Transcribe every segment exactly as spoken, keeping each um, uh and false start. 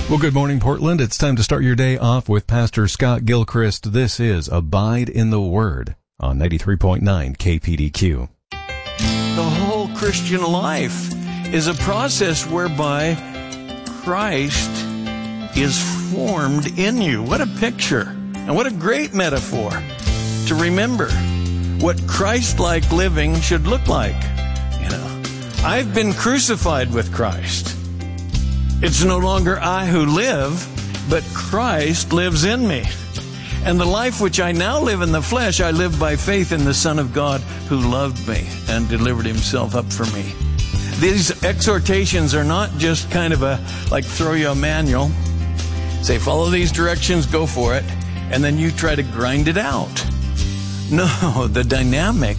Well, good morning, Portland. It's time to start your day off with Pastor Scott Gilchrist. This is Abide in the Word on ninety-three point nine K P D Q. The whole Christian life is a process whereby Christ is formed in you. What a picture, and what a great metaphor to remember what Christ-like living should look like. You know, I've been crucified with Christ. It's no longer I who live, but Christ lives in me. And the life which I now live in the flesh, I live by faith in the Son of God who loved me and delivered himself up for me. These exhortations are not just kind of a, like throw you a manual, say follow these directions, go for it, and then you try to grind it out. No, the dynamic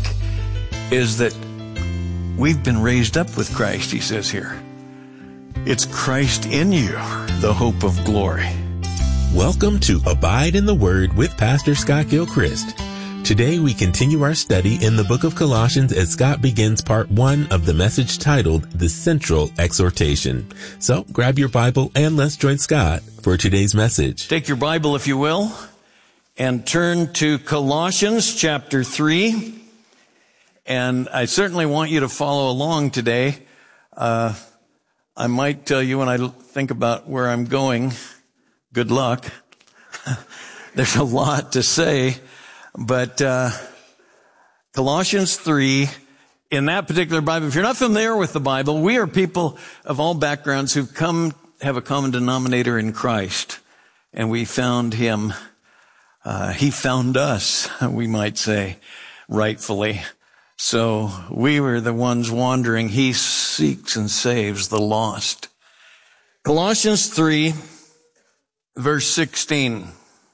is that we've been raised up with Christ, he says here. It's Christ in you, the hope of glory. Welcome to Abide in the Word with Pastor Scott Gilchrist. Today we continue our study in the book of Colossians as Scott begins part one of the message titled The Central Exhortation. So grab your Bible and let's join Scott for today's message. Take your Bible, if you will, and turn to Colossians chapter three. And I certainly want you to follow along today. Uh, I might tell you when I think about where I'm going, good luck. There's a lot to say, but uh Colossians three, in that particular Bible, if you're not familiar with the Bible, we are people of all backgrounds who've come, have a common denominator in Christ, and we found him. Uh, he found us, we might say, rightfully. So we were the ones wandering. He seeks and saves the lost. Colossians three, verse sixteen.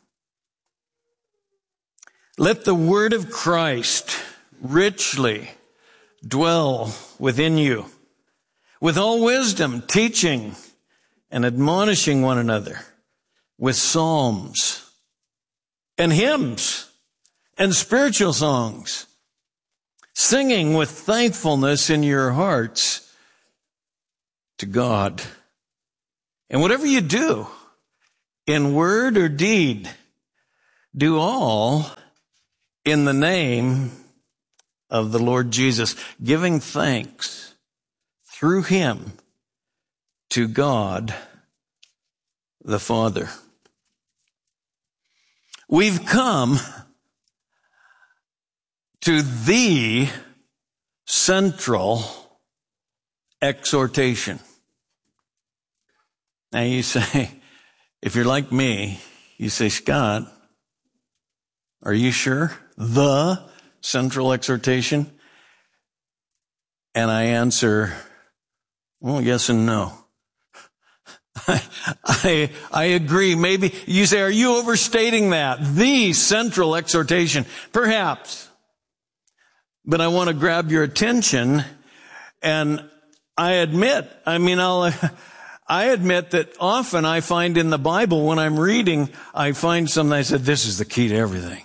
Let the word of Christ richly dwell within you, with all wisdom, teaching and admonishing one another with psalms and hymns and spiritual songs, singing with thankfulness in your hearts to God. And whatever you do, in word or deed, do all in the name of the Lord Jesus, giving thanks through him to God the Father. We've come to the central exhortation. Now you say, if you're like me, you say, Scott, are you sure? The central exhortation? And I answer, well, yes and no. I, I, I agree. Maybe you say, are you overstating that? The central exhortation? Perhaps. But I want to grab your attention, and I admit, I mean, I'll, I admit that often I find in the Bible when I'm reading, I find something I said, this is the key to everything.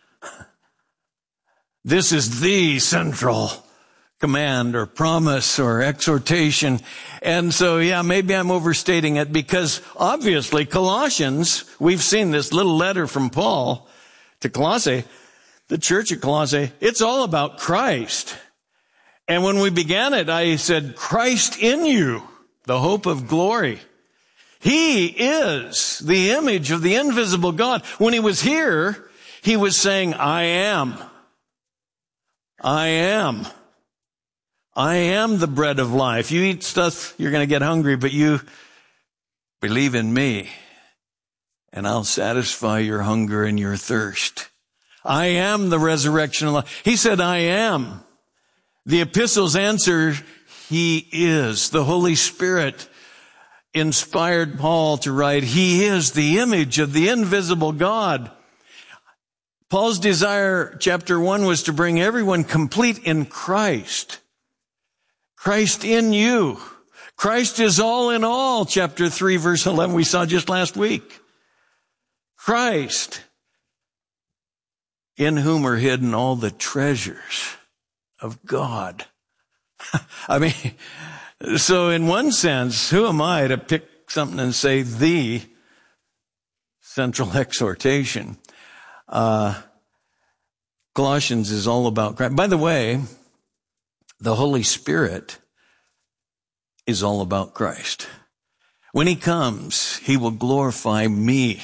This is the central command or promise or exhortation. And so, yeah, maybe I'm overstating it because obviously Colossians, we've seen this little letter from Paul to Colossae, the church at Colossae, it's all about Christ. And when we began it, I said, Christ in you, the hope of glory. He is the image of the invisible God. When he was here, he was saying, I am. I am. I am the bread of life. You eat stuff, you're going to get hungry, but you believe in me, and I'll satisfy your hunger and your thirst. I am the resurrection of life. He said, I am. The epistles answer, he is. The Holy Spirit inspired Paul to write, he is the image of the invisible God. Paul's desire, chapter one, was to bring everyone complete in Christ. Christ in you. Christ is all in all, chapter three, verse eleven, we saw just last week. Christ, in whom are hidden all the treasures of God. I mean, so in one sense, who am I to pick something and say the central exhortation. Uh, Colossians is all about Christ. By the way, the Holy Spirit is all about Christ. When he comes, he will glorify me.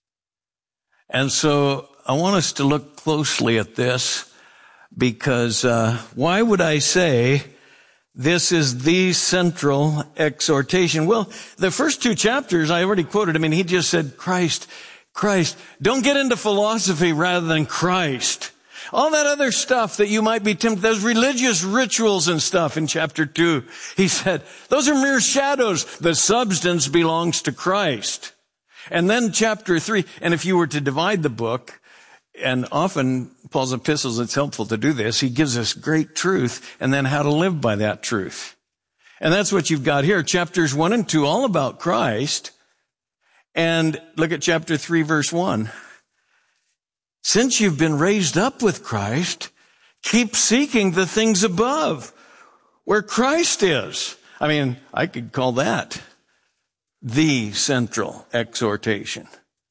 And so I want us to look closely at this because uh, why would I say this is the central exhortation? Well, the first two chapters I already quoted. I mean, he just said, Christ, Christ. Don't get into philosophy rather than Christ. All that other stuff that you might be tempted, those religious rituals and stuff in chapter two, he said, those are mere shadows. The substance belongs to Christ. And then chapter three, and if you were to divide the book, and often Paul's epistles, it's helpful to do this, he gives us great truth and then how to live by that truth. And that's what you've got here. Chapters one and two, all about Christ. And look at chapter three, verse one. Since you've been raised up with Christ, keep seeking the things above, where Christ is. I mean, I could call that the central exhortation.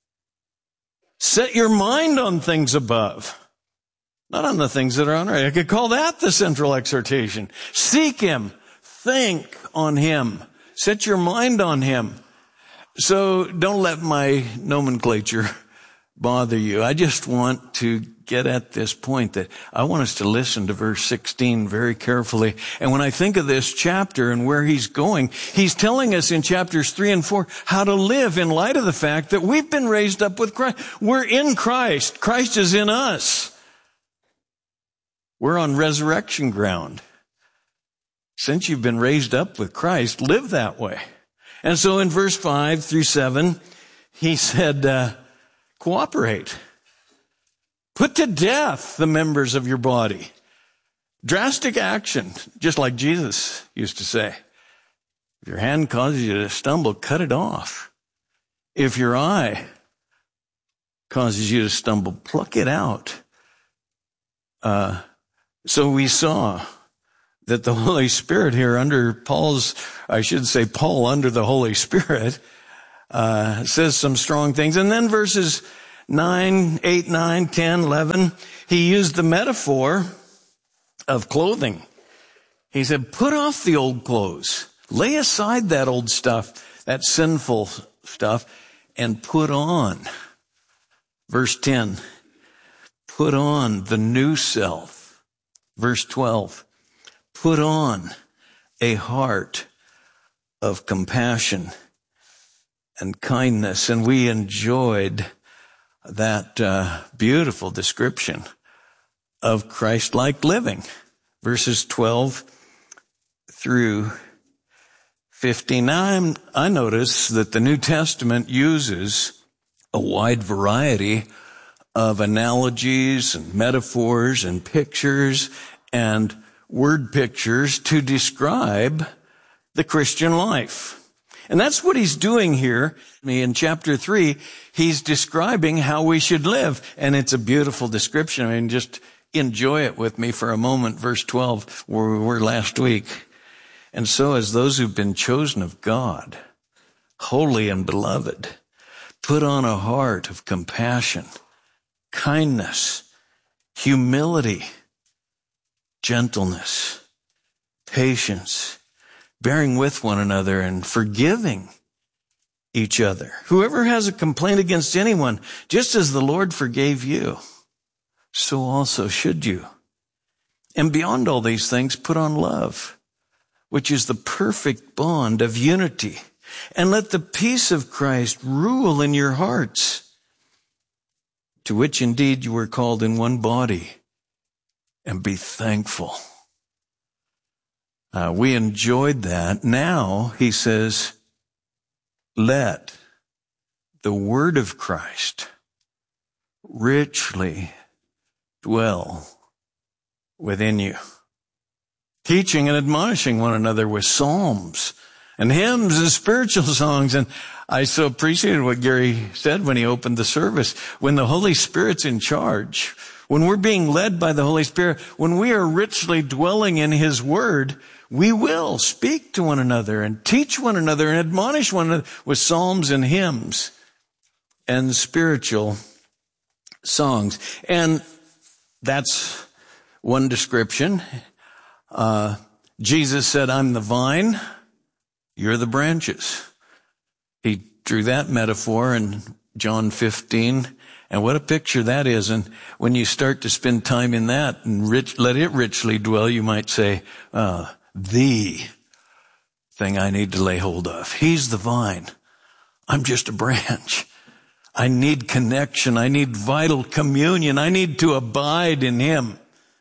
Set your mind on things above, not on the things that are on earth. I could call that the central exhortation. Seek him. Think on him. Set your mind on him. So don't let my nomenclature bother you. I just want to get at this point that I want us to listen to verse sixteen very carefully. And when I think of this chapter and where he's going, he's telling us in chapters three and four how to live in light of the fact that we've been raised up with Christ. We're in Christ. Christ is in us. We're on resurrection ground. Since you've been raised up with Christ, live that way. And so in verse five through seven, he said, uh, cooperate. Put to death the members of your body. Drastic action, just like Jesus used to say. If your hand causes you to stumble, cut it off. If your eye causes you to stumble, pluck it out. Uh, so we saw that the Holy Spirit here under Paul's, I should say Paul under the Holy Spirit, uh, says some strong things. And then verses nine, eight, nine, ten, eleven, he used the metaphor of clothing. He said, put off the old clothes. Lay aside that old stuff, that sinful stuff, and put on. Verse ten, put on the new self. Verse twelve, put on a heart of compassion and kindness. And we enjoyed that uh, beautiful description of Christ-like living. Verses twelve through fifteen. Now I'm, I notice that the New Testament uses a wide variety of analogies and metaphors and pictures and word pictures to describe the Christian life. And that's what he's doing here. In chapter three, he's describing how we should live. And it's a beautiful description. I mean, just enjoy it with me for a moment. Verse twelve, where we were last week. And so as those who've been chosen of God, holy and beloved, put on a heart of compassion, kindness, humility, gentleness, patience, bearing with one another and forgiving each other. Whoever has a complaint against anyone, just as the Lord forgave you, so also should you. And beyond all these things, put on love, which is the perfect bond of unity. And let the peace of Christ rule in your hearts, to which indeed you were called in one body, and be thankful. Uh, we enjoyed that. Now, he says, let the word of Christ richly dwell within you, teaching and admonishing one another with psalms and hymns and spiritual songs. And I so appreciated what Gary said when he opened the service. When the Holy Spirit's in charge, when we're being led by the Holy Spirit, when we are richly dwelling in his word, we will speak to one another and teach one another and admonish one another with psalms and hymns and spiritual songs. And that's one description. Uh, Jesus said, I'm the vine, you're the branches. He drew that metaphor in John fifteen. And what a picture that is. And when you start to spend time in that and rich, let it richly dwell, you might say, uh, the thing I need to lay hold of. He's the vine. I'm just a branch. I need connection. I need vital communion. I need to abide in him.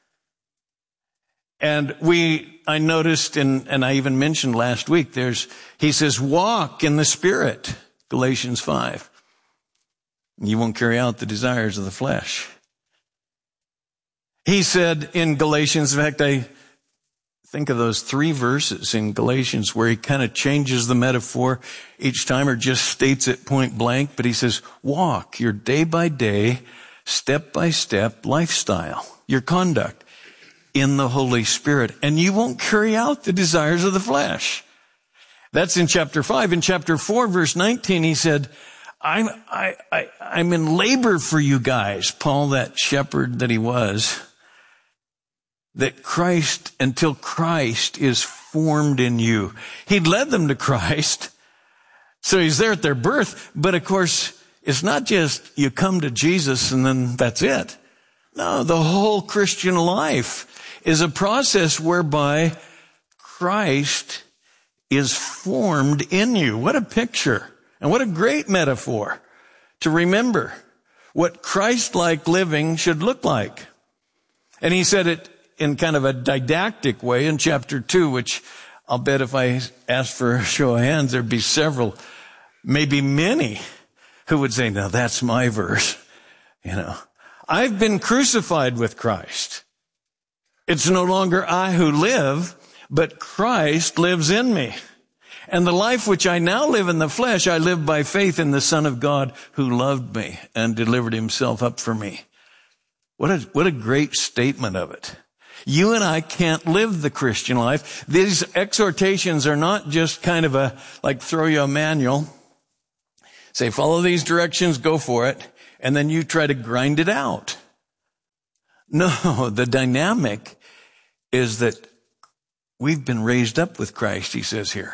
And we, I noticed, in, and I even mentioned last week, there's, he says, walk in the Spirit, Galatians five. You won't carry out the desires of the flesh. He said in Galatians, in fact, I think of those three verses in Galatians where he kind of changes the metaphor each time or just states it point blank. But he says, walk your day by day, step by step lifestyle, your conduct in the Holy Spirit, and you won't carry out the desires of the flesh. That's in chapter five. In chapter four, verse nineteen, he said, I'm, I, I, I'm in labor for you guys. Paul, that shepherd that he was, that Christ, until Christ is formed in you. He'd led them to Christ. So he's there at their birth. But of course, it's not just you come to Jesus and then that's it. No, the whole Christian life is a process whereby Christ is formed in you. What a picture. And what a great metaphor to remember what Christ-like living should look like. And he said it in kind of a didactic way in chapter two, which I'll bet if I asked for a show of hands, there'd be several, maybe many, who would say, now that's my verse. You know, I've been crucified with Christ. It's no longer I who live, but Christ lives in me. And the life which I now live in the flesh, I live by faith in the Son of God who loved me and delivered himself up for me. What a, what a great statement of it. You and I can't live the Christian life. These exhortations are not just kind of a, like throw you a manual, say follow these directions, go for it, and then you try to grind it out. No, the dynamic is that we've been raised up with Christ, he says here.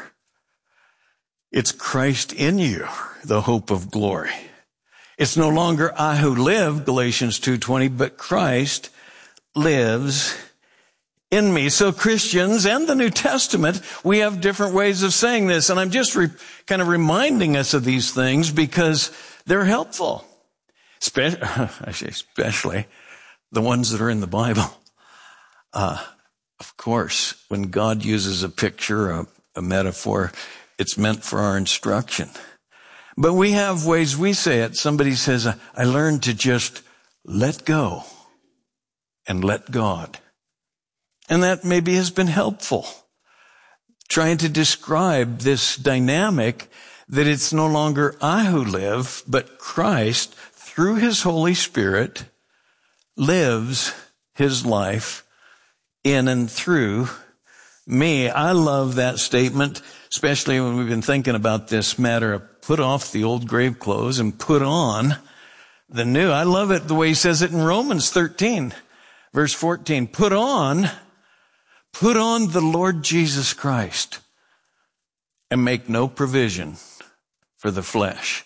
It's Christ in you, the hope of glory. It's no longer I who live, Galatians two twenty, but Christ lives in me. So Christians and the New Testament, we have different ways of saying this. And I'm just re- kind of reminding us of these things because they're helpful. Especially, I say especially the ones that are in the Bible. Uh, of course, when God uses a picture, a, a metaphor, it's meant for our instruction. But we have ways we say it. Somebody says, I learned to just let go and let God. And that maybe has been helpful. Trying to describe this dynamic that it's no longer I who live, but Christ, through his Holy Spirit, lives his life in and through me. I love that statement, especially when we've been thinking about this matter of put off the old grave clothes and put on the new. I love it the way he says it in Romans thirteen, verse fourteen. Put on, put on the Lord Jesus Christ and make no provision for the flesh.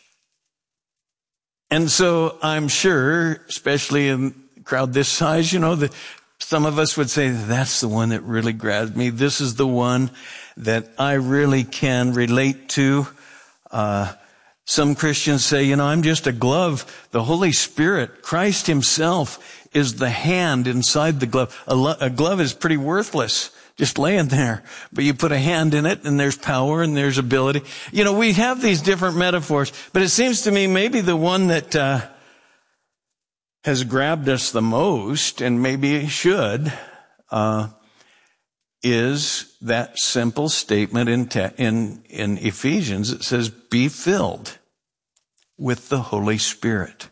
And so I'm sure, especially in a crowd this size, you know, that some of us would say, that's the one that really grabs me. This is the one that I really can relate to. Uh, some Christians say, you know, I'm just a glove. The Holy Spirit, Christ himself, is the hand inside the glove. A, lo- a glove is pretty worthless, just laying there. But you put a hand in it and there's power and there's ability. You know, we have these different metaphors, but it seems to me maybe the one that uh has grabbed us the most, and maybe should, uh, is that simple statement in, te- in, in Ephesians. It says, be filled with the Holy Spirit.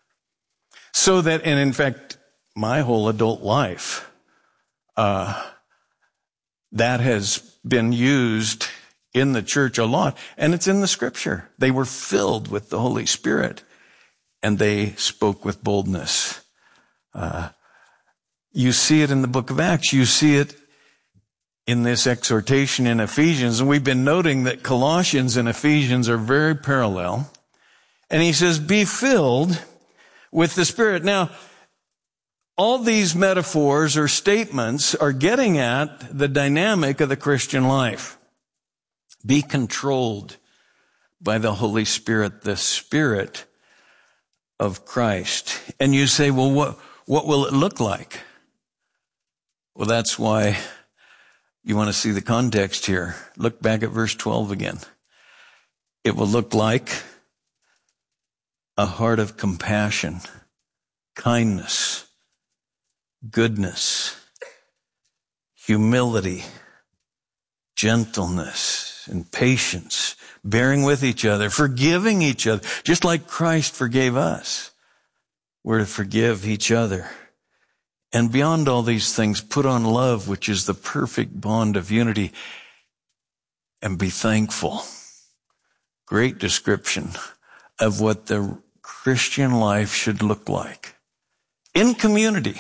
So that, and in fact, my whole adult life, uh, That has been used in the church a lot, and it's in the scripture. They were filled with the Holy Spirit, and they spoke with boldness. Uh, you see it in the book of Acts. You see it in this exhortation in Ephesians, and we've been noting that Colossians and Ephesians are very parallel. And he says, be filled with the Spirit. Now, all these metaphors or statements are getting at the dynamic of the Christian life. Be controlled by the Holy Spirit, the Spirit of Christ. And you say, well, what, what will it look like? Well, that's why you want to see the context here. Look back at verse twelve again. It will look like a heart of compassion, kindness, goodness, humility, gentleness, and patience, bearing with each other, forgiving each other, just like Christ forgave us. We're to forgive each other. And beyond all these things, put on love, which is the perfect bond of unity, and be thankful. Great description of what the Christian life should look like. In community,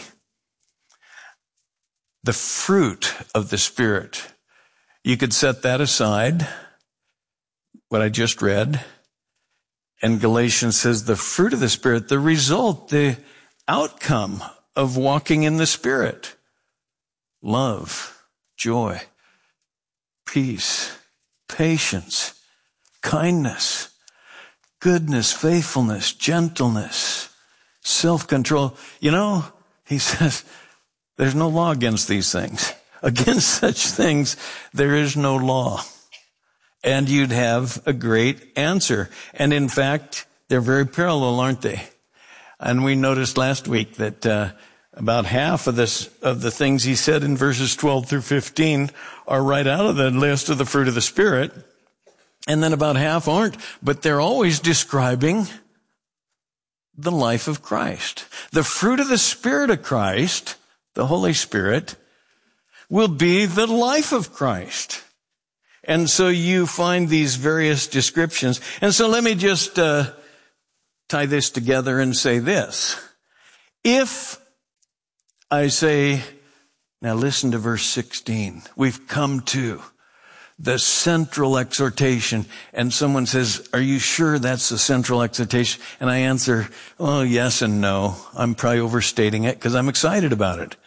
the fruit of the Spirit. You could set that aside, what I just read. And Galatians says the fruit of the Spirit, the result, the outcome of walking in the Spirit. Love, joy, peace, patience, kindness, goodness, faithfulness, gentleness, self-control. You know, he says, there's no law against these things. Against such things, there is no law. And you'd have a great answer. And in fact, they're very parallel, aren't they? And we noticed last week that uh, about half of this of the things he said in verses twelve through fifteen are right out of the list of the fruit of the Spirit. And then about half aren't, but they're always describing the life of Christ. The fruit of the Spirit of Christ, the Holy Spirit, will be the life of Christ. And so you find these various descriptions. And so let me just uh, tie this together and say this. If I say, now listen to verse sixteen, we've come to the central exhortation, and someone says, are you sure that's the central exhortation? And I answer, oh, yes and no. I'm probably overstating it because I'm excited about it.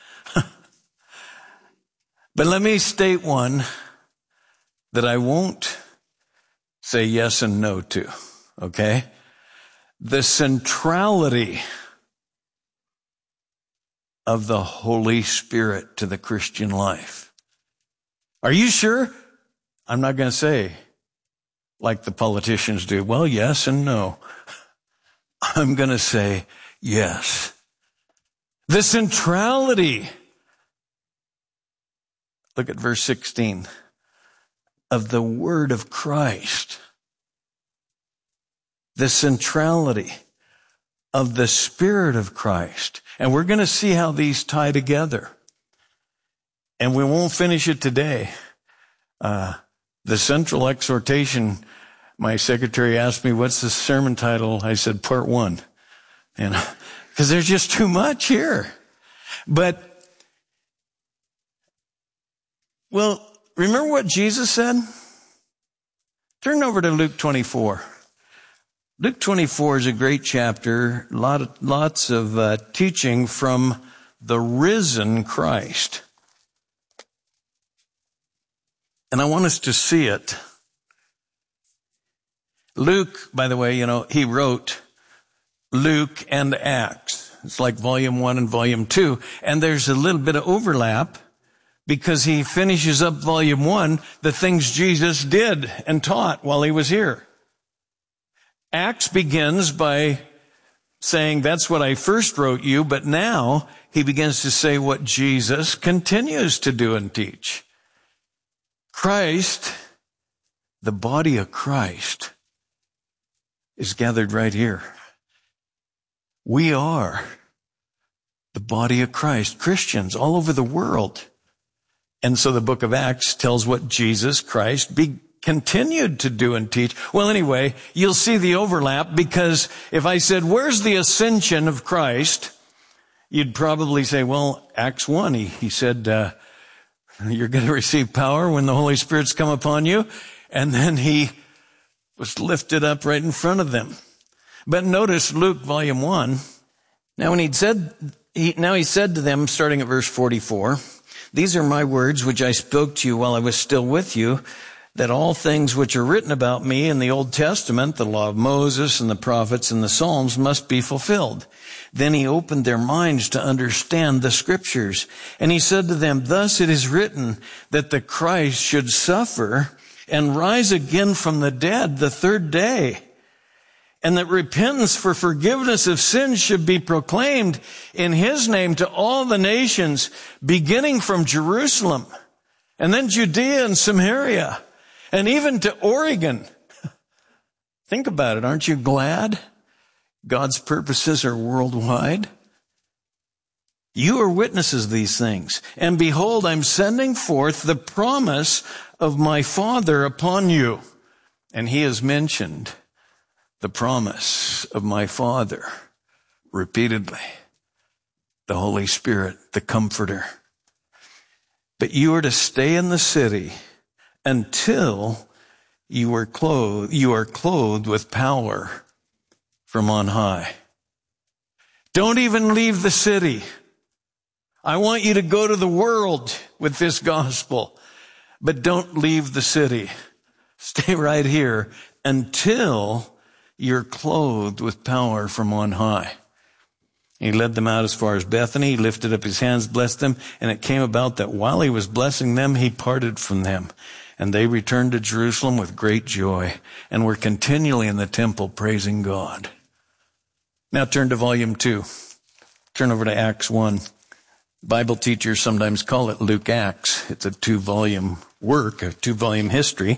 But let me state one that I won't say yes and no to, okay? The centrality of the Holy Spirit to the Christian life. Are you sure? I'm not going to say, like the politicians do, well, yes and no. I'm going to say yes. The centrality. Look at verse sixteen. Of the word of Christ. The centrality of the Spirit of Christ. And we're going to see how these tie together. And we won't finish it today. Uh, the central exhortation, my secretary asked me, what's the sermon title? I said, part one. And because there's just too much here. But, well, remember what Jesus said? Turn over to Luke twenty-four. Luke twenty-four is a great chapter, lot of, lots of uh, teaching from the risen Christ. And I want us to see it. Luke, by the way, you know, he wrote Luke and Acts. It's like volume one and volume two. And there's a little bit of overlap because he finishes up volume one, the things Jesus did and taught while he was here. Acts begins by saying, that's what I first wrote you, but now he begins to say what Jesus continues to do and teach. Christ, the body of Christ, is gathered right here. We are the body of Christ, Christians all over the world. And so the book of Acts tells what Jesus Christ be, continued to do and teach. Well, anyway, you'll see the overlap, because if I said, where's the ascension of Christ? You'd probably say, well, Acts one, he, he said, uh, you're going to receive power when the Holy Spirit's come upon you. And then he was lifted up right in front of them. But notice Luke volume one. Now when he'd said, he, now he said to them, starting at verse forty-four, these are my words which I spoke to you while I was still with you, that all things which are written about me in the Old Testament, the law of Moses and the prophets and the Psalms, must be fulfilled. Then he opened their minds to understand the scriptures. And he said to them, thus it is written that the Christ should suffer and rise again from the dead the third day, and that repentance for forgiveness of sins should be proclaimed in his name to all the nations, beginning from Jerusalem, and then Judea and Samaria, and even to Oregon. Think about it. Aren't you glad God's purposes are worldwide? You are witnesses of these things. And behold, I'm sending forth the promise of my Father upon you. And he has mentioned the promise of my Father repeatedly. The Holy Spirit, the Comforter. But you are to stay in the city until you are clothed, you are clothed with power from on high. Don't even leave the city. I want you to go to the world with this gospel, but don't leave the city. Stay right here until you're clothed with power from on high. He led them out as far as Bethany. He lifted up his hands, blessed them, and it came about that while he was blessing them, he parted from them. And they returned to Jerusalem with great joy and were continually in the temple praising God. Now turn to volume two. Turn over to Acts one. Bible teachers sometimes call it Luke Acts. It's a two-volume work, a two-volume history.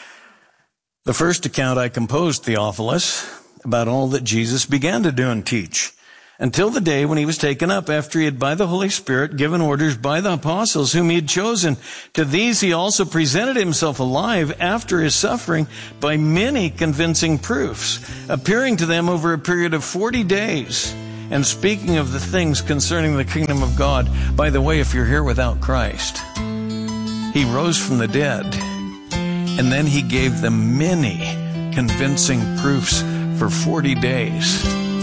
The first account I composed, Theophilus, about all that Jesus began to do and teach, until the day when he was taken up, after he had by the Holy Spirit given orders by the apostles whom he had chosen. To these he also presented himself alive after his suffering by many convincing proofs, appearing to them over a period of forty days, and speaking of the things concerning the kingdom of God. By the way, if you're here without Christ, he rose from the dead, and then he gave them many convincing proofs for forty days.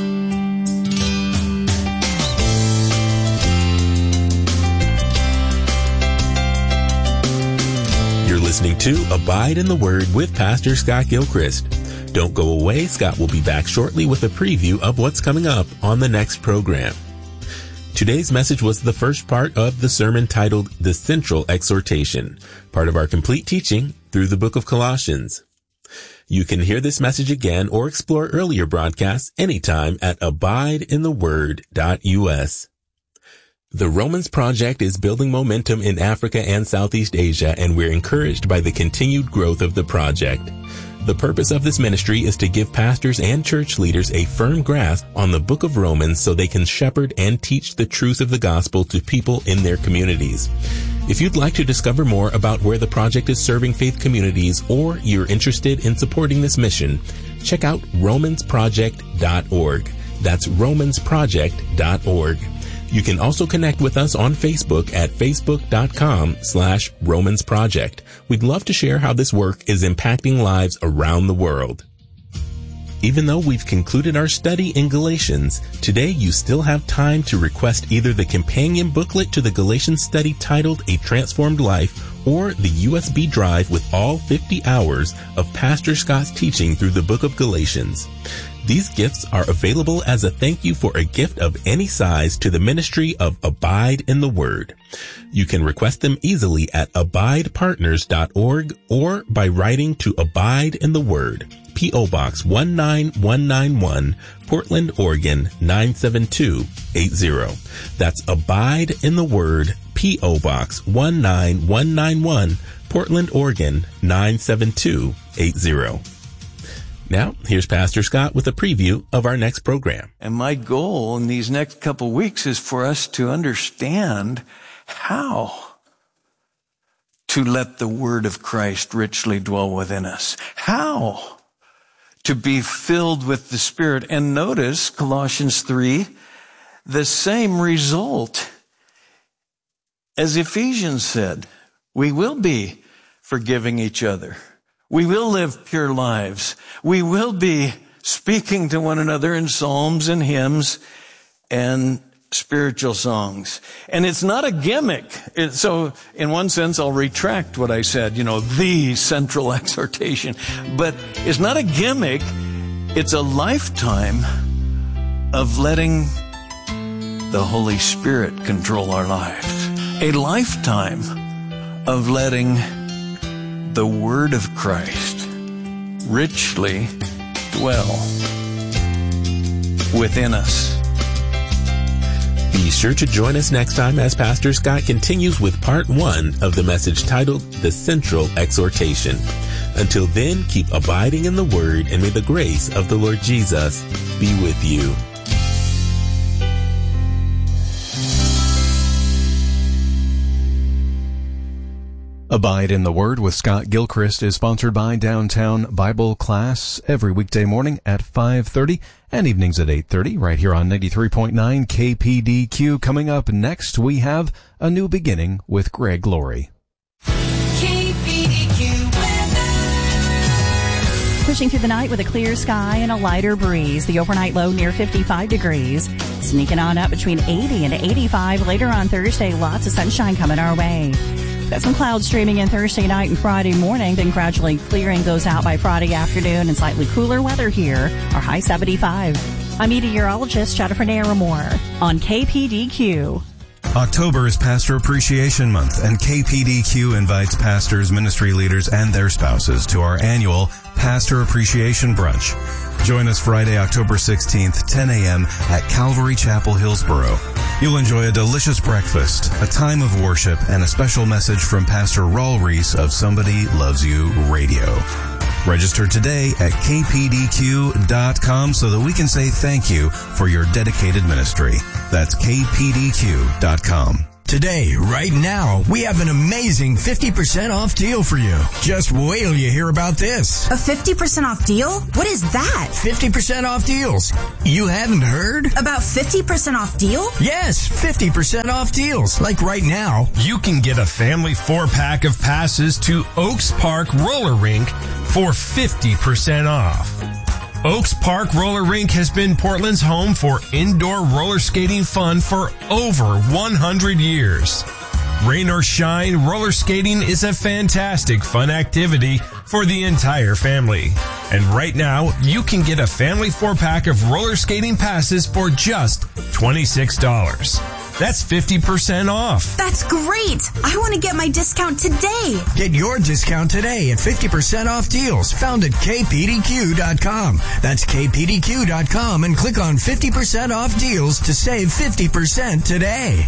You're listening to Abide in the Word with Pastor Scott Gilchrist. Don't go away. Scott will be back shortly with a preview of what's coming up on the next program. Today's message was the first part of the sermon titled The Central Exhortation, part of our complete teaching through the book of Colossians. You can hear this message again or explore earlier broadcasts anytime at abide in the word dot U S. The Romans Project is building momentum in Africa and Southeast Asia, and we're encouraged by the continued growth of the project. The purpose of this ministry is to give pastors and church leaders a firm grasp on the book of Romans so they can shepherd and teach the truth of the gospel to people in their communities. If you'd like to discover more about where the project is serving faith communities, or you're interested in supporting this mission, check out romans project dot org. That's romans project dot org. You can also connect with us on Facebook at facebook.com slash Romans Project. We'd love to share how this work is impacting lives around the world. Even though we've concluded our study in Galatians, today you still have time to request either the companion booklet to the Galatians study titled A Transformed Life, or the U S B drive with all fifty hours of Pastor Scott's teaching through the book of Galatians. These gifts are available as a thank you for a gift of any size to the ministry of Abide in the Word. You can request them easily at abide partners dot org or by writing to Abide in the Word, P O Box one nine one nine one, Portland, Oregon nine seven two eight zero. That's Abide in the Word, P O Box one nine one nine one, Portland, Oregon nine seven two eight zero. Now, here's Pastor Scott with a preview of our next program. And my goal in these next couple weeks is for us to understand how. to let the word of Christ richly dwell within us. How? To be filled with the Spirit. And notice Colossians three, the same result as Ephesians said. We will be forgiving each other. We will live pure lives. We will be speaking to one another in psalms and hymns and spiritual songs. And it's not a gimmick. It, so in one sense, I'll retract what I said, you know, the central exhortation. But it's not a gimmick. It's a lifetime of letting the Holy Spirit control our lives. A lifetime of letting the Word of Christ richly dwell within us. Be sure to join us next time as Pastor Scott continues with part one of the message titled The Central Exhortation. Until then, keep abiding in the Word, and may the grace of the Lord Jesus be with you. Abide in the Word with Scott Gilchrist is sponsored by Downtown Bible Class every weekday morning at five thirty and evenings at eight thirty right here on ninety-three point nine K P D Q. Coming up next, we have A New Beginning with Greg Laurie. K P D Q weather. Pushing through the night with a clear sky and a lighter breeze. The overnight low near fifty-five degrees. Sneaking on up between eighty and eighty-five later on Thursday. Lots of sunshine coming our way. Got some clouds streaming in Thursday night and Friday morning, then gradually clearing those out by Friday afternoon, and slightly cooler weather here. Our high seventy-five. I'm meteorologist Jennifer Naramore on K P D Q. October is Pastor Appreciation Month, and K P D Q invites pastors, ministry leaders, and their spouses to our annual Pastor Appreciation Brunch. Join us Friday, October sixteenth, ten a.m. at Calvary Chapel, Hillsboro. You'll enjoy a delicious breakfast, a time of worship, and a special message from Pastor Raul Reese of Somebody Loves You Radio. Register today at K P D Q dot com so that we can say thank you for your dedicated ministry. That's K P D Q dot com. Today, right now, we have an amazing fifty percent off deal for you. Just wait till you hear about this. A fifty percent off deal? What is that? fifty percent off deals. You haven't heard? About fifty percent off deal? Yes, fifty percent off deals. Like right now, you can get a family four-pack of passes to Oaks Park Roller Rink for fifty percent off. Oaks Park Roller Rink has been Portland's home for indoor roller skating fun for over one hundred years. Rain or shine, roller skating is a fantastic fun activity for the entire family. And right now, you can get a family four-pack of roller skating passes for just twenty-six dollars. That's fifty percent off. That's great. I want to get my discount today. Get your discount today at fifty percent off deals found at K P D Q dot com. That's K P D Q dot com and click on fifty percent off deals to save fifty percent today.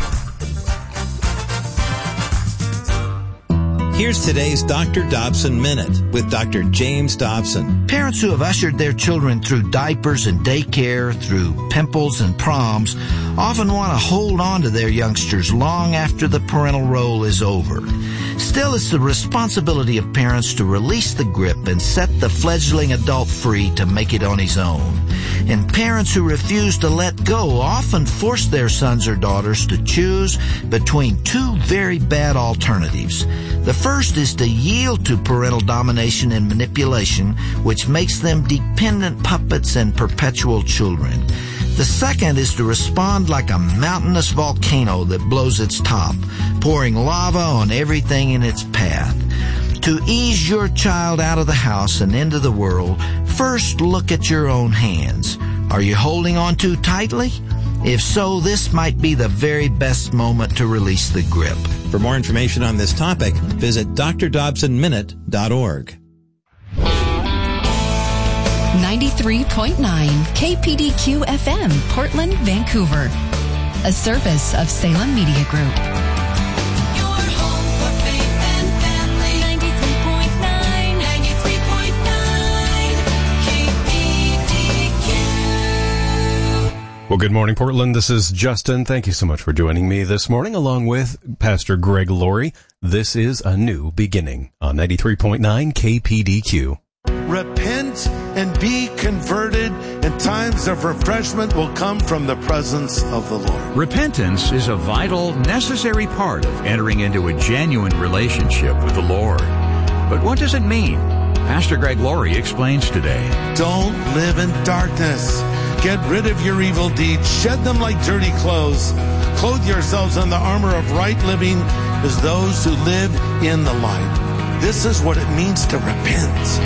Here's today's Doctor Dobson Minute with Doctor James Dobson. Parents who have ushered their children through diapers and daycare, through pimples and proms, often want to hold on to their youngsters long after the parental role is over. Still, it's the responsibility of parents to release the grip and set the fledgling adult free to make it on his own. And parents who refuse to let go often force their sons or daughters to choose between two very bad alternatives. The first is to yield to parental domination and manipulation, which makes them dependent puppets and perpetual children. The second is to respond like a mountainous volcano that blows its top, pouring lava on everything in its path. To ease your child out of the house and into the world, first look at your own hands. Are you holding on too tightly? If so, this might be the very best moment to release the grip. For more information on this topic, visit D R Dobson Minute dot org. ninety-three point nine K P D Q F M, Portland, Vancouver. A service of Salem Media Group. Your home for faith and family. ninety-three point nine, ninety-three point nine K P D Q. Well, good morning, Portland. This is Justin. Thank you so much for joining me this morning, along with Pastor Greg Laurie. This is A New Beginning on ninety-three point nine K P D Q. Repent and be converted, and times of refreshment will come from the presence of the Lord. Repentance is a vital, necessary part of entering into a genuine relationship with the Lord. But what does it mean? Pastor Greg Laurie explains today. Don't live in darkness. Get rid of your evil deeds. Shed them like dirty clothes. Clothe yourselves in the armor of right living as those who live in the light. This is what it means to repent.